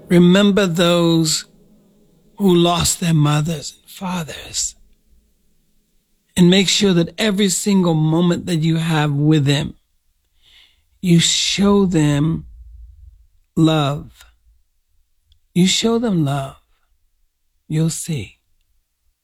Remember those who lost their mothers and fathers. And make sure that every single moment that you have with them, you show them love. You show them love. You'll see.